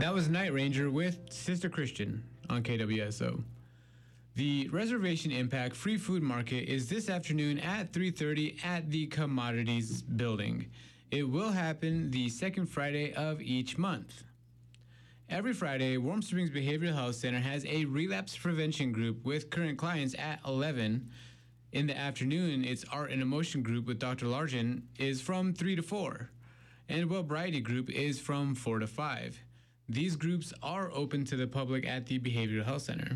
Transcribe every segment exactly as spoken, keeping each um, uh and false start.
That was Night Ranger with Sister Christian on K W S O. The Reservation Impact Free Food Market is this afternoon at three thirty at the Commodities Building. It will happen the second Friday of each month. Every Friday, Warm Springs Behavioral Health Center has a relapse prevention group with current clients at eleven. In the afternoon, its Art and Emotion group with Doctor Largen is from three to four. And Wellbriety group is from four to five. These groups are open to the public at the Behavioral Health Center.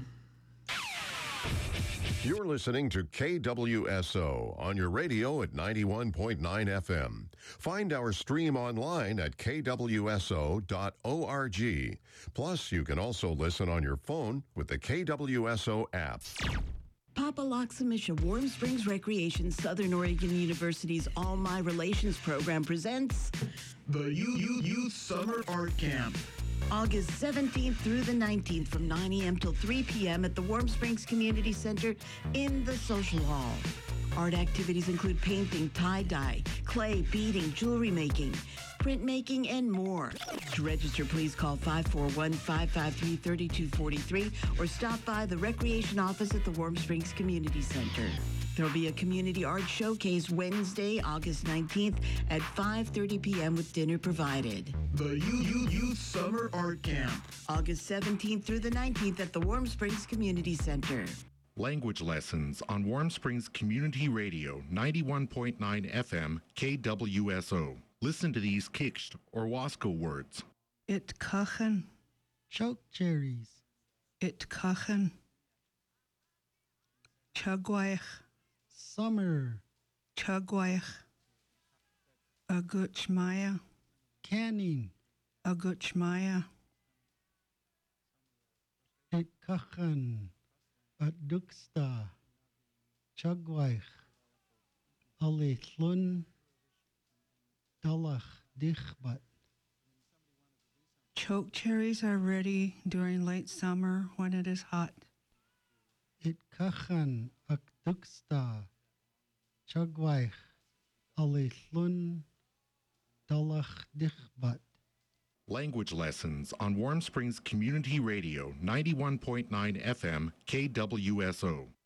You're listening to K W S O on your radio at ninety-one point nine F M. Find our stream online at k w s o dot org. Plus, you can also listen on your phone with the K W S O app. Papa Loxamisha Warm Springs Recreation Southern Oregon University's All My Relations program presents the Youth, Youth Summer Art Camp. August seventeenth through the nineteenth from nine a.m. till three p.m. at the Warm Springs Community Center in the Social Hall. Art activities include painting, tie-dye, clay, beading, jewelry making, printmaking, and more. To register, please call five four one, five five three, three two four three or stop by the Recreation Office at the Warm Springs Community Center. There'll be a community art showcase Wednesday, August nineteenth at five thirty p.m. with dinner provided. The Youth, Youth, Youth Summer Art Camp. August seventeenth through the nineteenth at the Warm Springs Community Center. Language lessons on Warm Springs Community Radio, ninety-one point nine F M, K W S O. Listen to these Kikst or Wasco words. It kachen. Choke cherries. It kachen. Chagwaich. Summer. Chagwaich. Aguchmaya. Canning. Aguchmaya. It kachen. At Duxta. Chagwaich. Alithlun. Dalach dichbat. Choke cherries are ready during late summer when it is hot. It kachan ak duxta. Chagwaich. Alithlun. Dalach dichbat. Language lessons on Warm Springs Community Radio, ninety-one point nine F M, K W S O.